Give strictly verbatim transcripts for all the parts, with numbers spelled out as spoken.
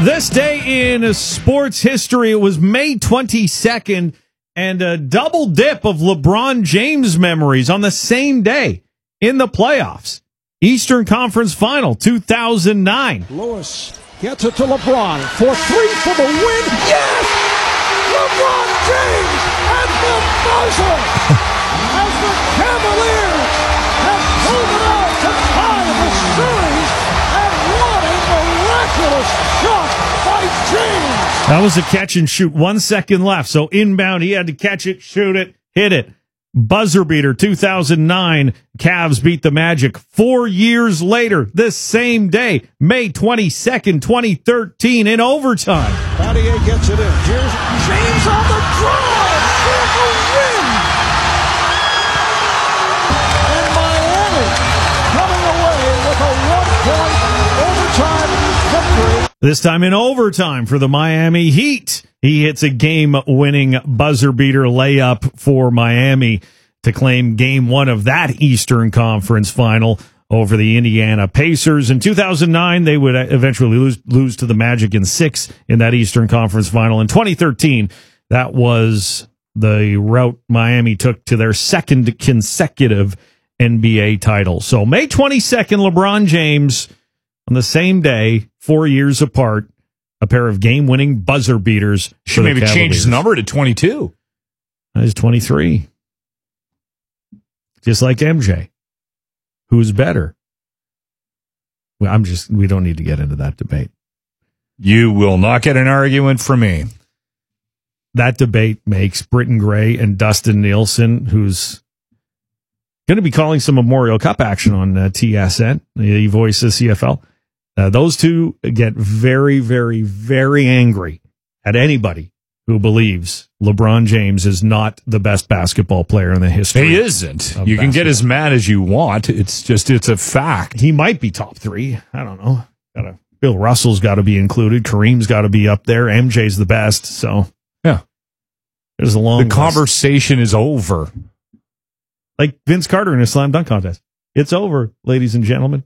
This day in sports history, it was May twenty-second, and a double dip of LeBron James memories on the same day in the playoffs. Eastern Conference Final two thousand nine. Lewis gets it to LeBron for three for the win. Yes! LeBron James at the buzzer as the Cavaliers have pulled it out to tie the series, and what a miraculous shot by James! That was a catch and shoot. One second left. So inbound, he had to catch it, shoot it, hit it. Buzzer beater, two thousand nine. Cavs beat the Magic four years later, this same day, May twenty-second, twenty thirteen, in overtime. Battier gets it in. Here's James on the drive for the win. And Miami coming away with a one-point overtime victory. This time in overtime for the Miami Heat. He hits a game-winning buzzer-beater layup for Miami to claim game one of that Eastern Conference Final over the Indiana Pacers. In two thousand nine, they would eventually lose, lose to the Magic in six in that Eastern Conference Final. In twenty thirteen, that was the route Miami took to their second consecutive N B A title. So May twenty-second, LeBron James, on the same day, four years apart, a pair of game-winning buzzer beaters. Should maybe change his number to twenty-two. He's twenty-three. Just like M J. Who's better? Well, I'm just, we don't need to get into that debate. You will not get an argument from me. That debate makes Britton Gray and Dustin Nielsen, who's going to be calling some Memorial Cup action on uh, T S N, he voices C F L. Uh, those two get very, very, very angry at anybody who believes LeBron James is not the best basketball player in the history. He isn't. You can get as mad as you want. It's just, it's a fact. He might be top three. I don't know. Gotta, Bill Russell's got to be included. Kareem's got to be up there. M J's the best. So, yeah. There's a long The list. conversation is over. Like Vince Carter in a slam dunk contest. It's over, ladies and gentlemen.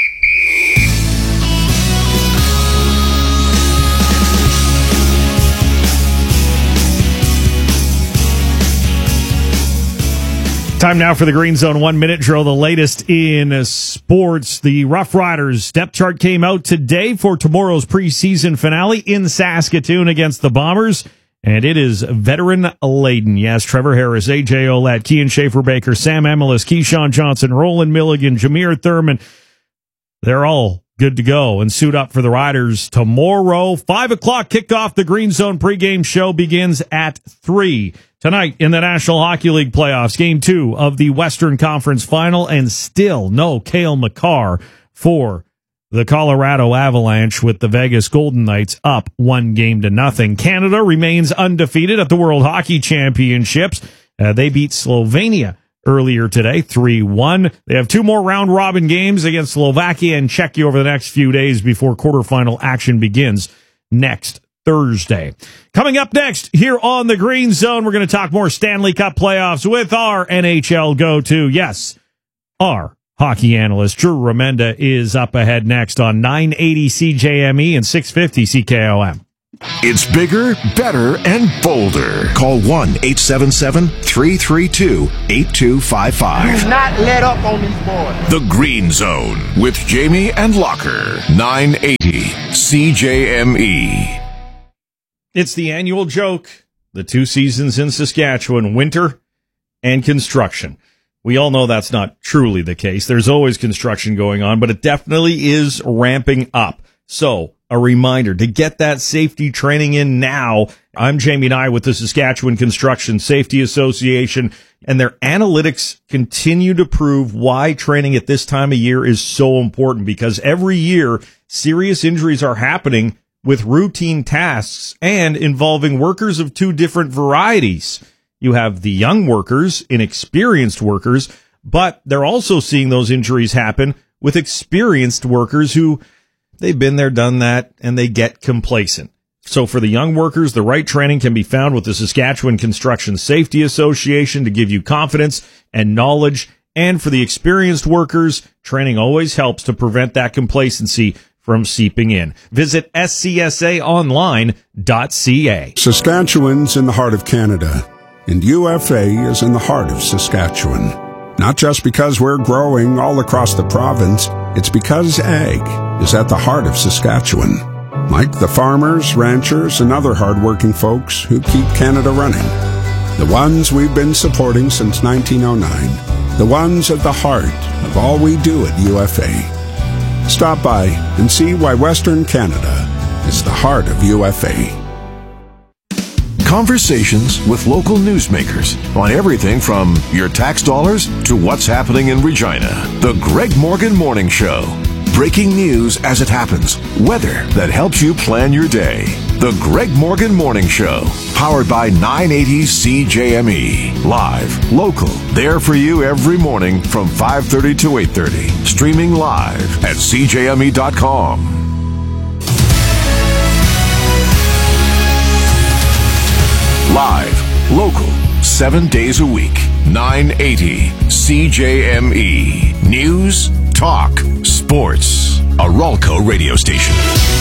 Time now for the Green Zone one minute drill, the latest in sports. The Rough Riders depth chart came out today for tomorrow's preseason finale in Saskatoon against the Bombers, and it is veteran laden. Yes, Trevor Harris, A J Olette, Kean Schaefer-Baker, Sam Emilus, Keyshawn Johnson, Roland Milligan, Jameer Thurman. They're all good to go and suit up for the Riders tomorrow. Five o'clock kickoff. The Green Zone pregame show begins at three. Tonight in the National Hockey League playoffs, game two of the Western Conference Final, and still no Cale Makar for the Colorado Avalanche, with the Vegas Golden Knights up one game to nothing. Canada remains undefeated at the World Hockey Championships. Uh, they beat Slovenia earlier today, three one. They have two more round-robin games against Slovakia and Czechia over the next few days before quarterfinal action begins next Thursday. Coming up next here on the Green Zone, we're going to talk more Stanley Cup playoffs with our N H L go-to. Yes, our hockey analyst, Drew Remenda, is up ahead next on nine eighty C J M E and six fifty C K O M. It's bigger, better, and bolder. Call one eight seven seven, three three two, eight two five five. Do not let up on these boys. The Green Zone with Jamie and Locker. nine eighty C J M E. It's the annual joke, the two seasons in Saskatchewan, winter and construction. We all know that's not truly the case. There's always construction going on, but it definitely is ramping up. So, a reminder to get that safety training in now. I'm Jamie Nye with the Saskatchewan Construction Safety Association, and their analytics continue to prove why training at this time of year is so important, because every year serious injuries are happening with routine tasks and involving workers of two different varieties. You have the young workers, inexperienced workers, but they're also seeing those injuries happen with experienced workers who they've been there, done that, and they get complacent. So for the young workers, the right training can be found with the Saskatchewan Construction Safety Association to give you confidence and knowledge. And for the experienced workers, training always helps to prevent that complacency from seeping in. Visit S C S A online dot C A. Saskatchewan's in the heart of Canada, and U F A is in the heart of Saskatchewan. Not just because we're growing all across the province, it's because ag is at the heart of Saskatchewan. Like the farmers, ranchers, and other hardworking folks who keep Canada running. The ones we've been supporting since nineteen oh nine. The ones at the heart of all we do at U F A. Stop by and see why Western Canada is the heart of U F A. Conversations with local newsmakers on everything from your tax dollars to what's happening in Regina. The Greg Morgan Morning Show. Breaking news as it happens. Weather that helps you plan your day. The Greg Morgan Morning Show. Powered by nine eighty C J M E. Live, local, there for you every morning from five thirty to eight thirty. Streaming live at C J M E dot com. Live, local, seven days a week. nine eighty C J M E. News, talk, sports. A Ralco radio station.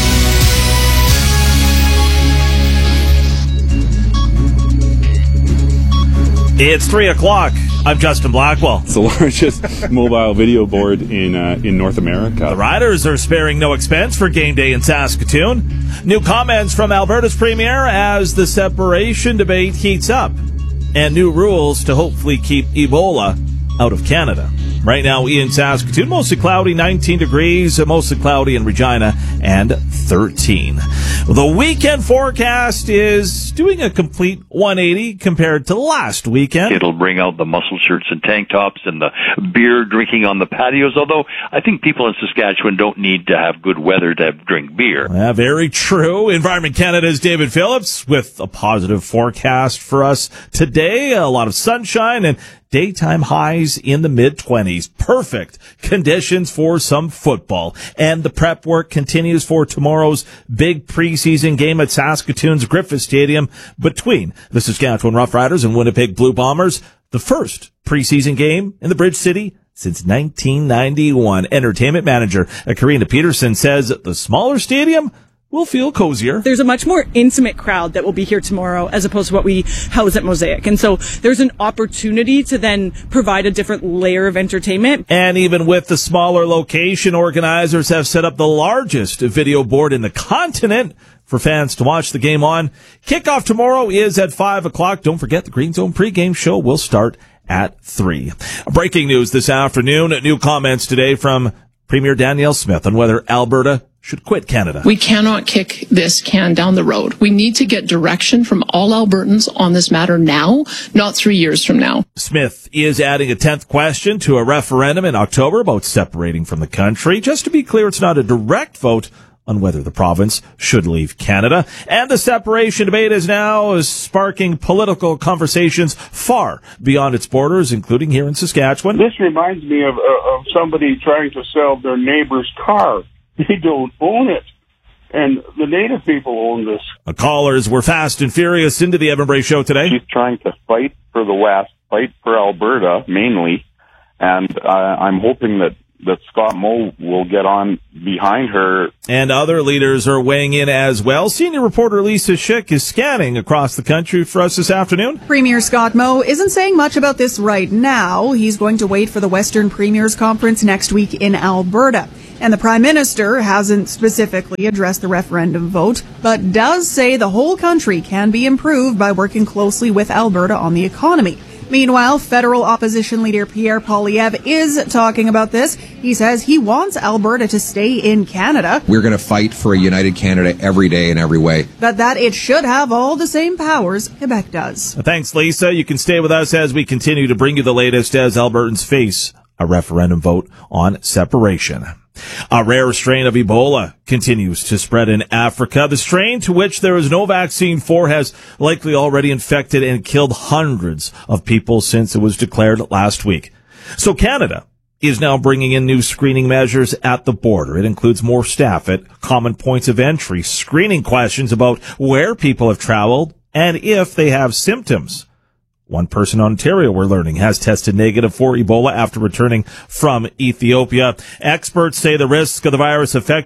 It's three o'clock. I'm Justin Blackwell. It's the largest mobile video board in uh, in North America. The Riders are sparing no expense for game day in Saskatoon. New comments from Alberta's Premier as the separation debate heats up. And new rules to hopefully keep Ebola out of Canada. Right now in Saskatoon, mostly cloudy, nineteen degrees, mostly cloudy in Regina, and thirteen. The weekend forecast is doing a complete one eighty compared to last weekend. It'll bring out the muscle shirts and tank tops and the beer drinking on the patios, although I think people in Saskatchewan don't need to have good weather to have, drink beer. Yeah, very true. Environment Canada's David Phillips with a positive forecast for us today. A lot of sunshine and daytime highs in the mid-twenties. Perfect conditions for some football. And the prep work continues for tomorrow's big preseason game at Saskatoon's Griffith Stadium between the Saskatchewan Roughriders and Winnipeg Blue Bombers. The first preseason game in the Bridge City since nineteen ninety-one. Entertainment manager Karina Peterson says the smaller stadium will feel cozier. There's a much more intimate crowd that will be here tomorrow as opposed to what we house at Mosaic. And so there's an opportunity to then provide a different layer of entertainment. And even with the smaller location, organizers have set up the largest video board in the continent for fans to watch the game on. Kickoff tomorrow is at five o'clock. Don't forget the Green Zone pregame show will start at three. Breaking news this afternoon. New comments today from Premier Danielle Smith on whether Alberta should quit Canada. We cannot kick this can down the road. We need to get direction from all Albertans on this matter now, not three years from now. Smith is adding a tenth question to a referendum in October about separating from the country. Just to be clear, it's not a direct vote on whether the province should leave Canada. And the separation debate is now sparking political conversations far beyond its borders, including here in Saskatchewan. This reminds me of, uh, of somebody trying to sell their neighbor's car. They don't own it. And the Native people own this. The callers were fast and furious into the Evan Bray Show today. She's trying to fight for the West, fight for Alberta, mainly. And uh, I'm hoping that, that Scott Moe will get on behind her. And other leaders are weighing in as well. Senior reporter Lisa Schick is scanning across the country for us this afternoon. Premier Scott Moe isn't saying much about this right now. He's going to wait for the Western Premiers Conference next week in Alberta. And the Prime Minister hasn't specifically addressed the referendum vote, but does say the whole country can be improved by working closely with Alberta on the economy. Meanwhile, federal opposition leader Pierre Poilievre is talking about this. He says he wants Alberta to stay in Canada. We're going to fight for a united Canada every day in every way. But that it should have all the same powers Quebec does. Thanks, Lisa. You can stay with us as we continue to bring you the latest as Albertans face a referendum vote on separation. A rare strain of Ebola continues to spread in Africa. The strain to which there is no vaccine for has likely already infected and killed hundreds of people since it was declared last week. So Canada is now bringing in new screening measures at the border. It includes more staff at common points of entry, screening questions about where people have traveled and if they have symptoms. One person in Ontario, we're learning, has tested negative for Ebola after returning from Ethiopia. Experts say the risk of the virus affecting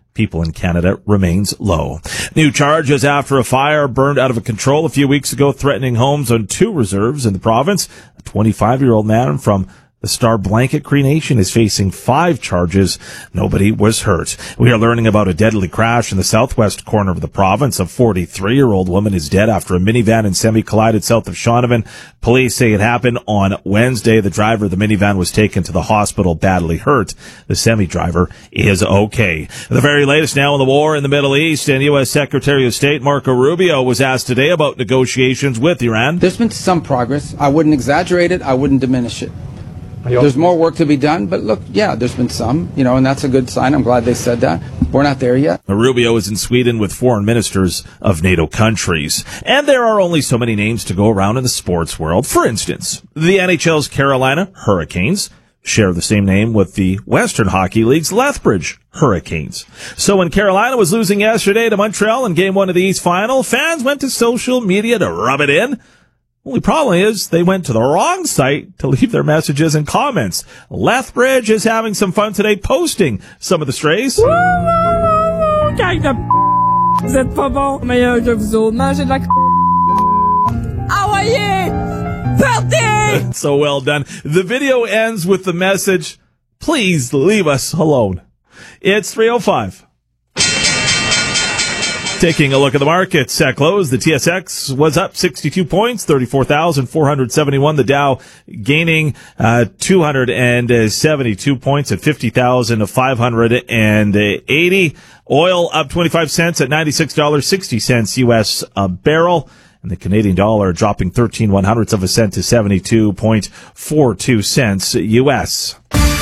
people in Canada remains low. New charges after a fire burned out of control a few weeks ago, threatening homes on two reserves in the province. A twenty-five-year-old man from the Star Blanket Cree Nation is facing five charges. Nobody was hurt. We are learning about a deadly crash in the southwest corner of the province. A forty-three-year-old woman is dead after a minivan and semi collided south of Shaunavon. Police say it happened on Wednesday. The driver of the minivan was taken to the hospital badly hurt. The semi driver is okay. The very latest now in the war in the Middle East, and U S Secretary of State Marco Rubio was asked today about negotiations with Iran. There's been some progress. I wouldn't exaggerate it. I wouldn't diminish it. There's more work to be done, but look, yeah, there's been some, you know, and that's a good sign. I'm glad they said that. We're not there yet. Rubio is in Sweden with foreign ministers of NATO countries. And there are only so many names to go around in the sports world. For instance, the N H L's Carolina Hurricanes share the same name with the Western Hockey League's Lethbridge Hurricanes. So when Carolina was losing yesterday to Montreal in Game one of the East Final, fans went to social media to rub it in. Only problem is they went to the wrong site to leave their messages and comments. Lethbridge is having some fun today posting some of the strays. Wouh, wouh, wouh, gang de p***, vous êtes pas bon, mais euh, je vous autres, mangez de la c***. Envoyez! Partez! So well done. The video ends with the message, please leave us alone. It's three oh five. Taking a look at the markets at close, the T S X was up sixty-two points, thirty-four thousand four hundred seventy-one. The Dow gaining uh, two hundred seventy-two points at fifty thousand five hundred eighty. Oil up twenty-five cents at ninety-six dollars and sixty cents U S a barrel. And the Canadian dollar dropping thirteen one hundredths of a cent to seventy-two point four two cents U S.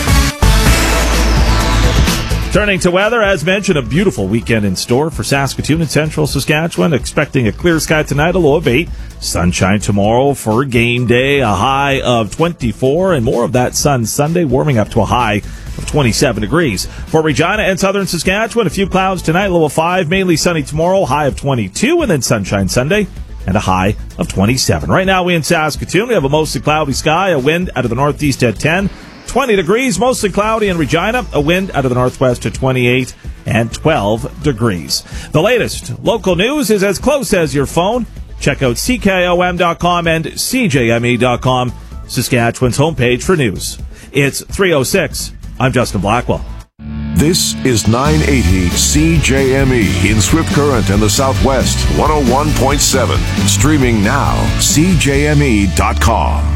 Turning to weather, as mentioned, a beautiful weekend in store for Saskatoon and central Saskatchewan. Expecting a clear sky tonight, a low of eight. Sunshine tomorrow for game day, a high of twenty-four. And more of that sun Sunday, warming up to a high of twenty-seven degrees. For Regina and southern Saskatchewan, a few clouds tonight, low of five. Mainly sunny tomorrow, high of twenty-two. And then sunshine Sunday and a high of twenty-seven. Right now, we in Saskatoon, we have a mostly cloudy sky, a wind out of the northeast at ten. twenty degrees, mostly cloudy in Regina, a wind out of the northwest to twenty-eight and twelve degrees. The latest local news is as close as your phone. Check out C K O M dot com and C J M E dot com, Saskatchewan's homepage for news. It's three oh six. I'm Justin Blackwell. This is nine eighty C J M E in Swift Current and the Southwest, one oh one point seven. Streaming now, C J M E dot com.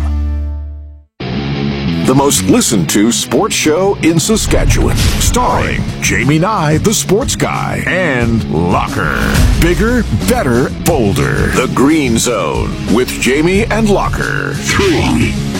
The most listened to sports show in Saskatchewan. Starring Jamie Nye, the sports guy, and Locker. Bigger, better, bolder. The Green Zone with Jamie and Locker. Three.